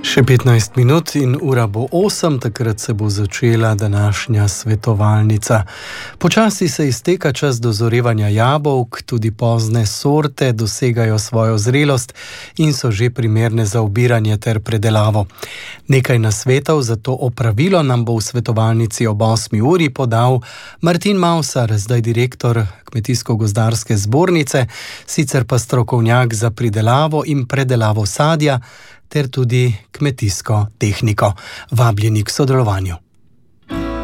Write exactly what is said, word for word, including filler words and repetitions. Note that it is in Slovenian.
Še petnajst minut in ura bo osem, takrat se bo začela današnja svetovalnica. Počasi se izteka čas dozorevanja jabolk, tudi pozne sorte dosegajo svojo zrelost in so že primerne za obiranje ter predelavo. Nekaj nasvetov za to opravilo nam bo v svetovalnici ob osmi uri podal Martin Mavsar, zdaj direktor Kmetijsko-gozdarske zbornice, sicer pa strokovnjak za pridelavo in predelavo sadja ter tudi kmetijsko tehniko. Vabljeni k sodelovanju.